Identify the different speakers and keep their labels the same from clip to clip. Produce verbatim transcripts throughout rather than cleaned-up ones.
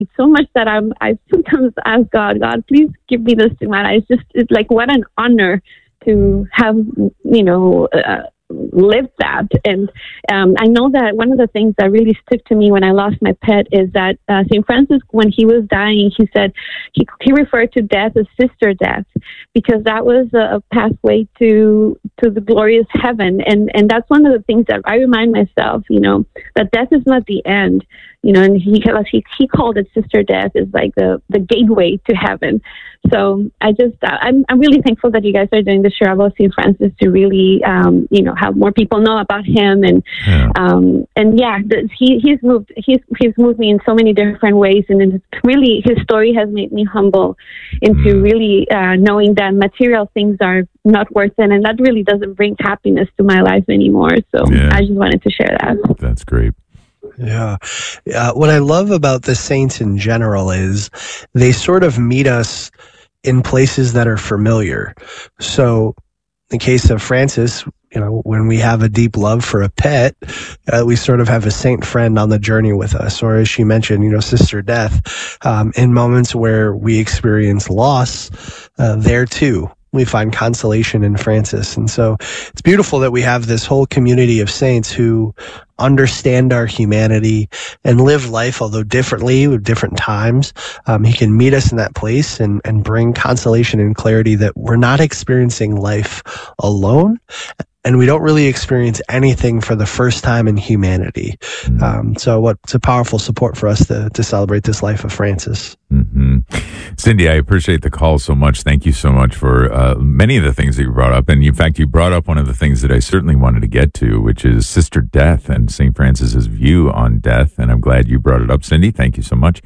Speaker 1: It's so much that I'm, I sometimes ask God, God, please give me the stigmata. It's just, it's like, what an honor to have, you know, uh, lived that. And um, I know that one of the things that really stuck to me when I lost my pet is that uh, Saint Francis, when he was dying, he said, he, he referred to death as sister death, because that was a, a pathway to to the glorious heaven. And, and that's one of the things that I remind myself, you know, that death is not the end. You know, and he he he called it sister death, is like the, the gateway to heaven. So I just uh, I'm I'm really thankful that you guys are doing this show about Saint Francis to really um, you know, have more people know about him. And yeah. um and yeah, the, he he's moved he's he's moved me in so many different ways, and it's really, his story has made me humble into mm. really uh, knowing that material things are not worth it, and that really doesn't bring happiness to my life anymore. So yeah. I just wanted to share that.
Speaker 2: That's great.
Speaker 3: Yeah. Uh, what I love about the saints in general is they sort of meet us in places that are familiar. So in the case of Francis, you know, when we have a deep love for a pet, uh, we sort of have a saint friend on the journey with us. Or as she mentioned, you know, Sister Death, um, in moments where we experience loss, uh, there too, we find consolation in Francis. And so it's beautiful that we have this whole community of saints who understand our humanity and live life, although differently, with different times. Um, he can meet us in that place and, and bring consolation and clarity that we're not experiencing life alone. And we don't really experience anything for the first time in humanity. Mm-hmm. Um, so what, it's a powerful support for us to, to celebrate this life of Francis.
Speaker 2: Mm-hmm. Cindy, I appreciate the call so much. Thank you so much for uh, many of the things that you brought up. And in fact, you brought up one of the things that I certainly wanted to get to, which is Sister Death and Saint Francis's view on death. And I'm glad you brought it up, Cindy. Thank you so much.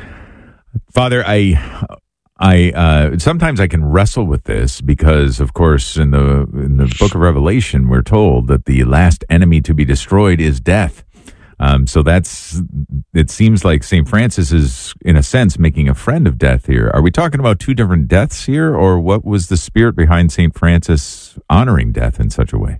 Speaker 2: Father, I... I uh, sometimes I can wrestle with this because, of course, in the in the book of Revelation, we're told that the last enemy to be destroyed is death. Um, so that's, it seems like Saint Francis is, in a sense, making a friend of death here. Are we talking about two different deaths here, or what was the spirit behind Saint Francis honoring death in such a way?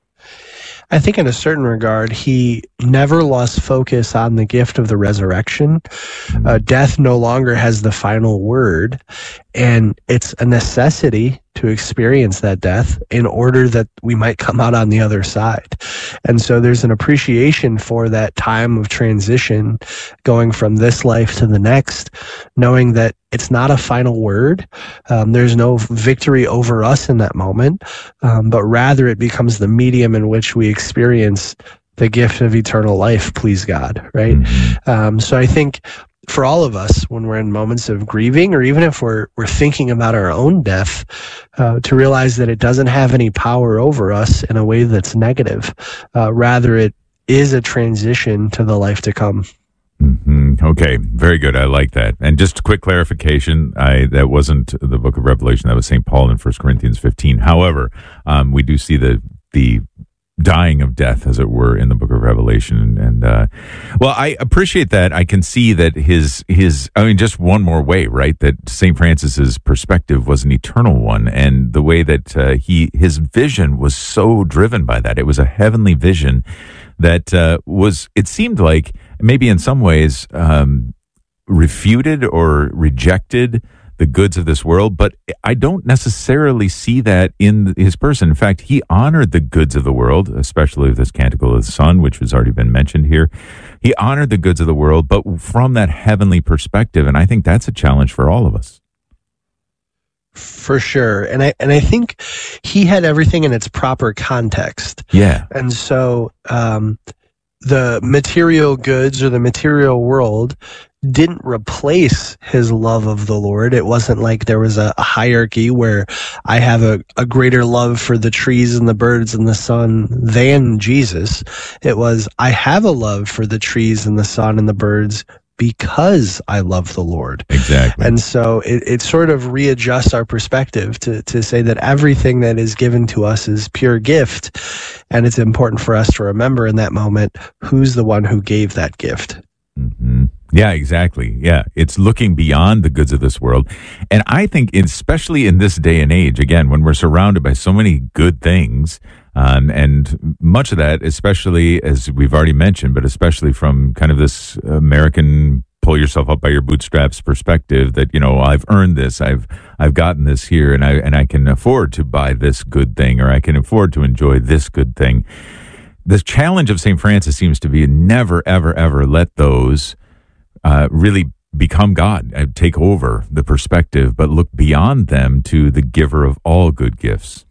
Speaker 3: I think in a certain regard, he never lost focus on the gift of the resurrection. Uh, death no longer has the final word, and it's a necessity to experience that death in order that we might come out on the other side. And so there's an appreciation for that time of transition, going from this life to the next, knowing that it's not a final word. Um, there's no victory over us in that moment, um, but rather it becomes the medium in which we experience the gift of eternal life, please God, right? Um, so I think for all of us, when we're in moments of grieving, or even if we're we're thinking about our own death, uh, to realize that it doesn't have any power over us in a way that's negative. Uh, rather, it is a transition to the life to come.
Speaker 2: Mm-hmm. Okay, very good. I like that. And just a quick clarification, I that wasn't the book of Revelation. That was Saint Paul in First Corinthians fifteen. However, um, we do see the the dying of death, as it were, in the book of Revelation. And, uh, well, I appreciate that. I can see that his, his, I mean, just one more way, right? That Saint Francis's perspective was an eternal one. And the way that, uh, he, his vision was so driven by that. It was a heavenly vision that, uh, was, it seemed like maybe in some ways, um, refuted or rejected the goods of this world, but I don't necessarily see that in his person. In fact, he honored the goods of the world, especially this Canticle of the Sun, which has already been mentioned here. He honored the goods of the world, but from that heavenly perspective, and I think that's a challenge for all of us.
Speaker 3: For sure. And I and I think he had everything in its proper context.
Speaker 2: Yeah.
Speaker 3: And so um, the material goods or the material world didn't replace his love of the Lord. It wasn't like there was a, a hierarchy where I have a, a greater love for the trees and the birds and the sun than Jesus. It was, I have a love for the trees and the sun and the birds because I love the Lord.
Speaker 2: Exactly.
Speaker 3: And so it, it sort of readjusts our perspective to, to say that everything that is given to us is pure gift. And it's important for us to remember in that moment, who's the one who gave that gift.
Speaker 2: Mm-hmm. Yeah, exactly. Yeah, it's looking beyond the goods of this world. And I think, especially in this day and age, again, when we're surrounded by so many good things, um, and much of that, especially as we've already mentioned, but especially from kind of this American pull yourself up by your bootstraps perspective that, you know, I've earned this, I've I've gotten this here, and I and I can afford to buy this good thing, or I can afford to enjoy this good thing. The challenge of Saint Francis seems to be never, ever, ever let those uh, really become God, uh, take over the perspective, but look beyond them to the giver of all good gifts.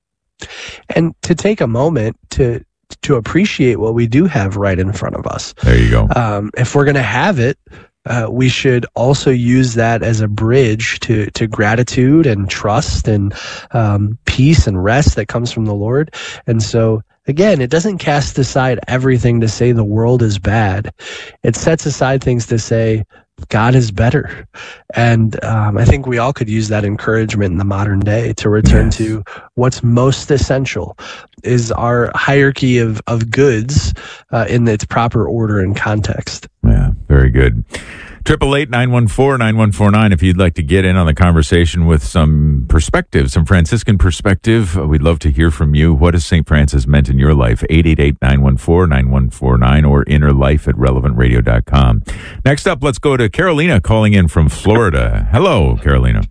Speaker 3: And to take a moment to to appreciate what we do have right in front of us.
Speaker 2: There you go.
Speaker 3: Um, if we're going to have it, uh, we should also use that as a bridge to to gratitude and trust and um, peace and rest that comes from the Lord. And so, again, it doesn't cast aside everything to say the world is bad. It sets aside things to say God is better. And um, I think we all could use that encouragement in the modern day to return yes. to what's most essential is our hierarchy of, of goods uh, in its proper order and context.
Speaker 2: Yeah, very good. Triple eight nine one four nine one four nine. If you'd like to get in on the conversation with some perspective, some Franciscan perspective, we'd love to hear from you. What has Saint Francis meant in your life? eight eight eight nine one four nine one four nine or inner life at relevant radio dot com. Next up, let's go to Carolina calling in from Florida. Hello, Carolina.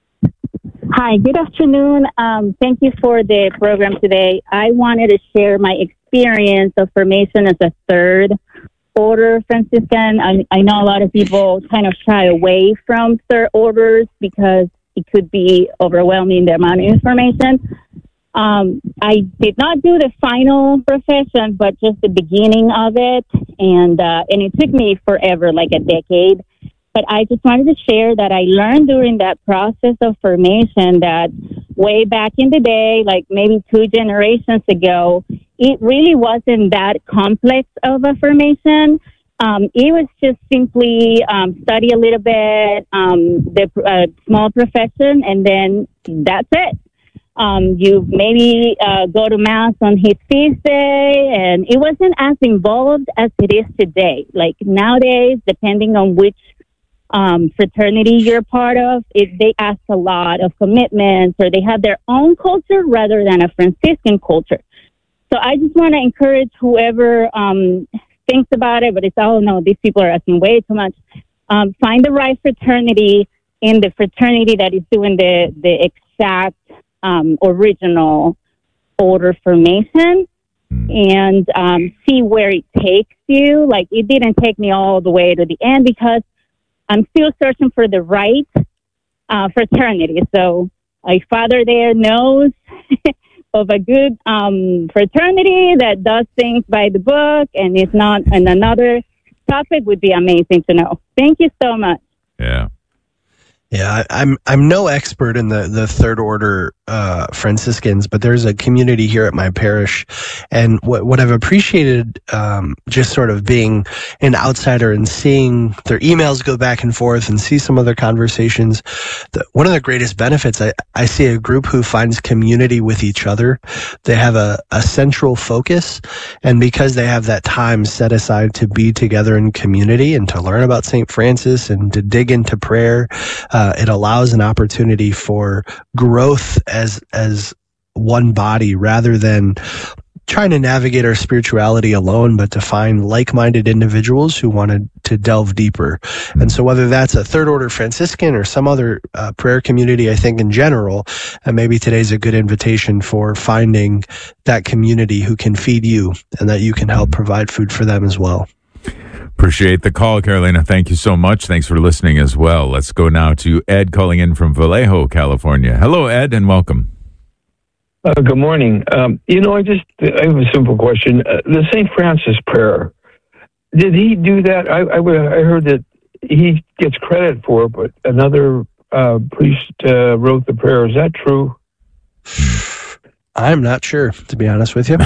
Speaker 4: Hi, good afternoon. Um, thank you for the program today. I wanted to share my experience of formation as a third order Franciscan. I, I know a lot of people kind of shy away from third orders because it could be overwhelming, the amount of information. Um, I did not do the final profession, but just the beginning of it. And, uh, and it took me forever, like a decade. But I just wanted to share that I learned during that process of formation that way back in the day, like maybe two generations ago, it really wasn't that complex of a formation. Um, it was just simply um, study a little bit, um, the uh, small profession, and then that's it. Um, you maybe uh, go to Mass on his feast day, and it wasn't as involved as it is today. Like nowadays, depending on which um, fraternity you're part of, if they ask a lot of commitments, or they have their own culture rather than a Franciscan culture. So I just want to encourage whoever um, thinks about it, but it's, oh no, these people are asking way too much. Um, find the right fraternity in the fraternity that is doing the, the exact um, original order formation and um, see where it takes you. Like it didn't take me all the way to the end because I'm still searching for the right uh, fraternity. So a father there knows of a good um, fraternity that does things by the book and is not and another topic would be amazing to know. Thank you so much.
Speaker 2: Yeah.
Speaker 3: Yeah, I, I'm I'm no expert in the, the third order uh, Franciscans, but there's a community here at my parish, and what what I've appreciated, um, just sort of being an outsider and seeing their emails go back and forth and see some of their conversations. The, one of the greatest benefits, I, I see a group who finds community with each other. They have a, a central focus, and because they have that time set aside to be together in community and to learn about Saint Francis and to dig into prayer. Uh, it allows an opportunity for growth as as one body rather than trying to navigate our spirituality alone, but to find like-minded individuals who wanted to delve deeper. And so whether that's a third order Franciscan or some other uh, prayer community, I think in general, uh, maybe today's a good invitation for finding that community who can feed you and that you can help provide food for them as well.
Speaker 2: Appreciate the call, Carolina. Thank you so much. Thanks for listening as well. Let's go now to Ed calling in from Vallejo, California. Hello, Ed, and welcome.
Speaker 5: Uh, good morning. Um, you know, I just I have a simple question. Uh, the Saint Francis prayer, did he do that? I, I, I heard that he gets credit for it, but another uh, priest uh, wrote the prayer. Is that true?
Speaker 3: I'm not sure, to be honest with you.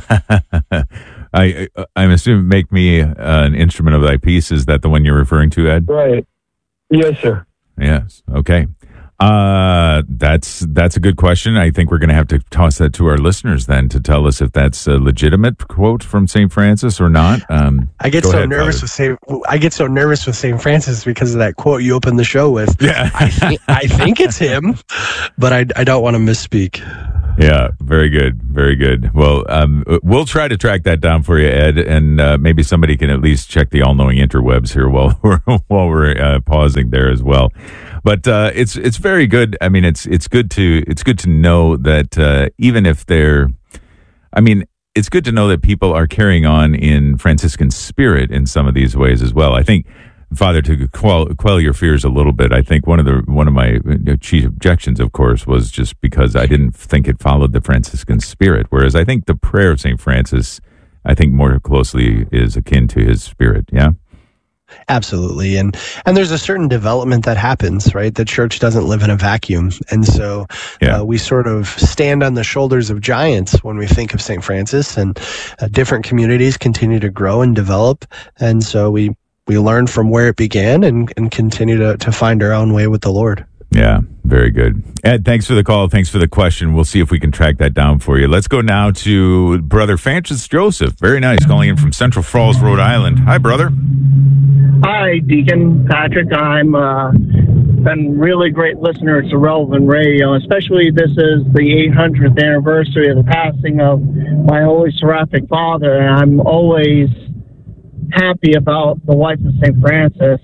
Speaker 2: I, I'm assuming make me uh, an instrument of thy peace. Is that the one you're referring to, Ed?
Speaker 5: Right. Yes, sir.
Speaker 2: Yes. Okay. Uh, that's that's a good question. I think we're going to have to toss that to our listeners then to tell us if that's a legitimate quote from Saint Francis or not. Um,
Speaker 3: I get so ahead, nervous Father. with Saint I get so nervous with Saint Francis because of that quote you opened the show with.
Speaker 2: Yeah.
Speaker 3: I, th- I think it's him, but I, I don't want to misspeak.
Speaker 2: Yeah, very good, very good. Well, um, we'll try to track that down for you, Ed, and uh, maybe somebody can at least check the all-knowing interwebs here while we're while we're uh, pausing there as well. But uh, it's it's very good. I mean, it's it's good to it's good to know that uh, even if they're, I mean, it's good to know that people are carrying on in Franciscan spirit in some of these ways as well. I think, Father, to quell, quell your fears a little bit, I think one of the one of my chief objections, of course, was just because I didn't think it followed the Franciscan spirit. Whereas I think the prayer of Saint Francis, I think more closely is akin to his spirit. Yeah,
Speaker 3: absolutely. And and there's a certain development that happens, right? The church doesn't live in a vacuum, and so yeah. uh, we sort of stand on the shoulders of giants when we think of Saint Francis. And uh, different communities continue to grow and develop, and so we. We learn from where it began and, and continue to, to find our own way with the Lord.
Speaker 2: Yeah, very good. Ed, thanks for the call. Thanks for the question. We'll see if we can track that down for you. Let's go now to Brother Francis Joseph. Very nice. Calling in from Central Falls, Rhode Island. Hi, brother.
Speaker 6: Hi, Deacon Patrick. I'm uh, been really great listener to Relevant Radio, especially this is the eight hundredth anniversary of the passing of my Holy Seraphic Father, and I'm always happy about the life of Saint Francis.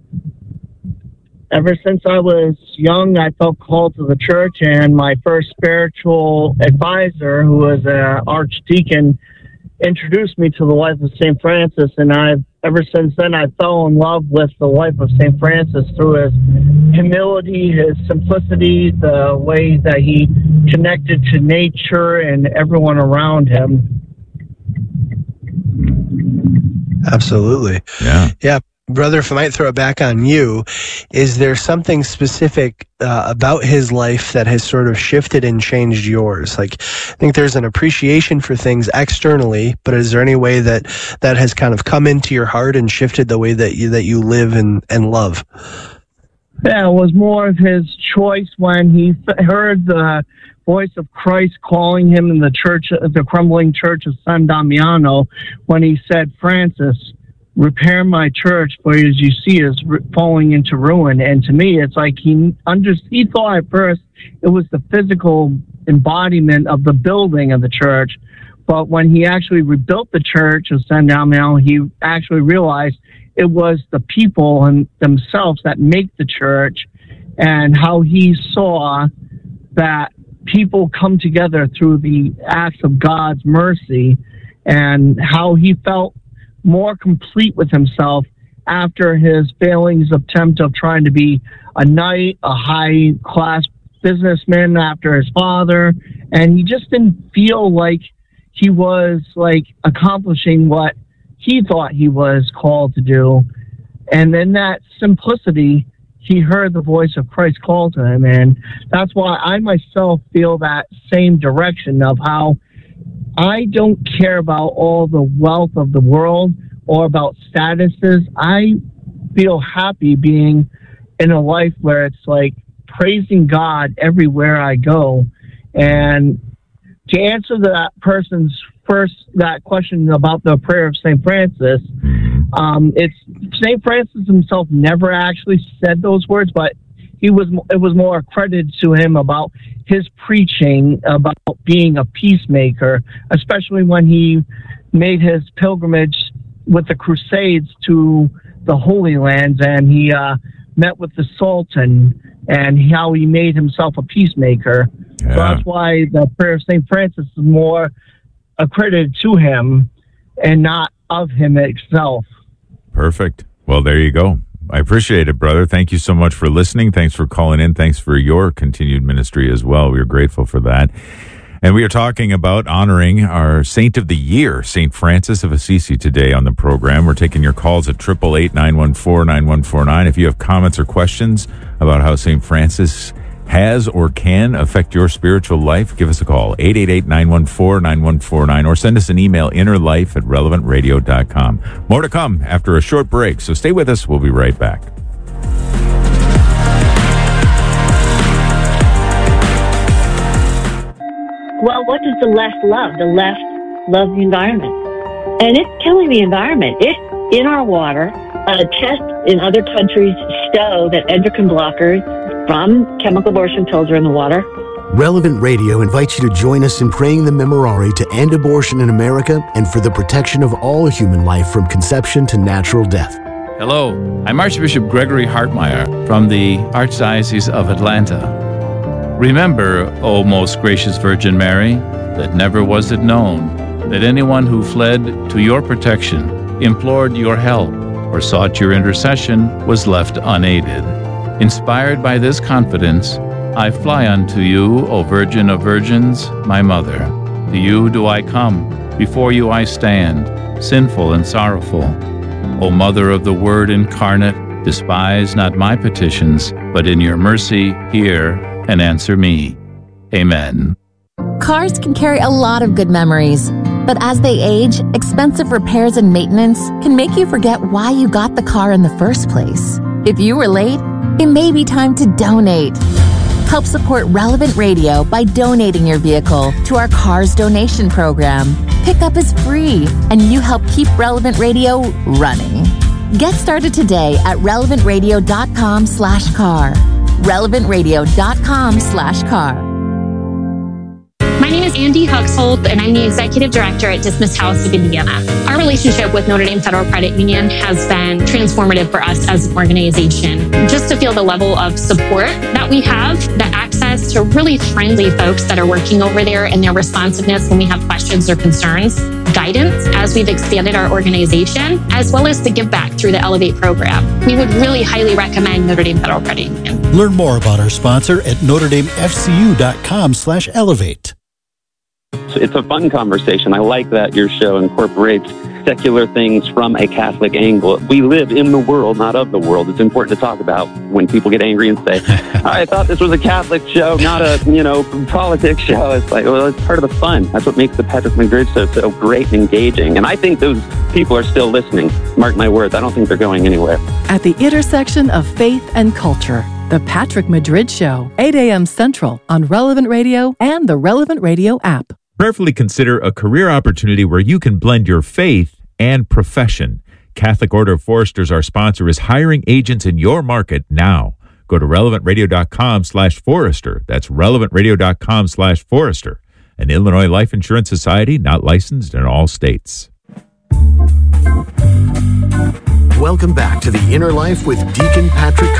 Speaker 6: Ever since I was young, I felt called to the church, and my first spiritual advisor, who was an archdeacon, introduced me to the life of Saint Francis, and I've ever since then I fell in love with the life of Saint Francis through his humility, his simplicity, the way that he connected to nature and everyone around him.
Speaker 3: Absolutely.
Speaker 2: Yeah.
Speaker 3: Yeah. Brother, if I might throw it back on you, is there something specific uh, about his life that has sort of shifted and changed yours? Like, I think there's an appreciation for things externally, but is there any way that that has kind of come into your heart and shifted the way that you that you live and, and love?
Speaker 6: Yeah, it was more of his choice when he f- heard the voice of Christ calling him in the church, the crumbling church of San Damiano, when he said, "Francis, repair my church, for as you see is falling into ruin." And to me, it's like he under he thought at first it was the physical embodiment of the building of the church, but when he actually rebuilt the church of San Damiano, he actually realized it was the people and themselves that make the church, and how he saw that people come together through the acts of God's mercy, and how he felt more complete with himself after his failings attempt of trying to be a knight, a high-class businessman after his father, and he just didn't feel like he was like accomplishing what he thought he was called to do. And in that simplicity, he heard the voice of Christ call to him, and that's why I myself feel that same direction of how I don't care about all the wealth of the world or about statuses. I feel happy being in a life where it's like praising God everywhere I go. And to answer that person's first, that question about the prayer of Saint Francis, um, it's Saint Francis himself never actually said those words, but he was, it was more credited to him about his preaching about being a peacemaker, especially when he made his pilgrimage with the Crusades to the Holy Lands, and he uh, met with the Sultan, and how he made himself a peacemaker. Yeah. So that's why the prayer of Saint Francis is more accredited to him and not of him itself.
Speaker 2: Perfect. Well, there you go. I appreciate it, brother. Thank you so much for listening. Thanks for calling in. Thanks for your continued ministry as well. We are grateful for that. And we are talking about honoring our Saint of the Year, Saint Francis of Assisi, today on the program. We're taking your calls at eight eight eight, nine one four, nine one four nine. If you have comments or questions about how Saint Francis has or can affect your spiritual life, give us a call, eight eight eight, nine one four, nine one four nine, or send us an email, innerlife at relevant radio dot com. More to come after a short break, so stay with us. We'll be right back.
Speaker 7: Well, what does the left love? The left loves the environment. And it's killing the environment. It's in our water. Uh, tests in other countries show that endocrine blockers from chemical abortion pills are in the water.
Speaker 8: Relevant Radio invites you to join us in praying the Memorare to end abortion in America and for the protection of all human life from conception to natural death.
Speaker 9: Hello, I'm Archbishop Gregory Hartmeyer from the Archdiocese of Atlanta. Remember, O most gracious Virgin Mary, that never was it known that anyone who fled to your protection, implored your help, or sought your intercession was left unaided. Inspired by this confidence, I fly unto you, O Virgin of Virgins, my Mother. To you do I come, before you I stand, sinful and sorrowful. O Mother of the Word incarnate, despise not my petitions, but in your mercy hear and answer me. Amen.
Speaker 10: Cars can carry a lot of good memories, but as they age, expensive repairs and maintenance can make you forget why you got the car in the first place. If you were late, it may be time to donate. Help support Relevant Radio by donating your vehicle to our Cars Donation Program. Pickup is free, and you help keep Relevant Radio running. Get started today at relevant radio dot com slash car. relevant radio dot com slash car.
Speaker 11: My name is Andy Huxhold, and I'm the Executive Director at Dismas House of Indiana. Our relationship with Notre Dame Federal Credit Union has been transformative for us as an organization. Just to feel the level of support that we have, the access to really friendly folks that are working over there, and their responsiveness when we have questions or concerns, guidance as we've expanded our organization, as well as the give back through the Elevate program. We would really highly recommend Notre Dame Federal Credit Union.
Speaker 12: Learn more about our sponsor at notre dame f c u dot com slash elevate.
Speaker 13: It's a fun conversation. I like that your show incorporates secular things from a Catholic angle. We live in the world, not of the world. It's important to talk about when people get angry and say, I thought this was a Catholic show, not a, you know, politics show. It's like, well, it's part of the fun. That's what makes the Patrick Madrid show so great and engaging. And I think those people are still listening. Mark my words. I don't think they're going anywhere.
Speaker 14: At the intersection of faith and culture, The Patrick Madrid Show, eight a.m. Central on Relevant Radio and the Relevant Radio app.
Speaker 2: Prayerfully consider a career opportunity where you can blend your faith and profession. Catholic Order of Foresters, our sponsor, is hiring agents in your market now. Go to relevant radio dot com slash forester. That's relevant radio dot com slash forester. An Illinois Life Insurance Society, not licensed in all states.
Speaker 8: Welcome back to The Inner Life with Deacon Patrick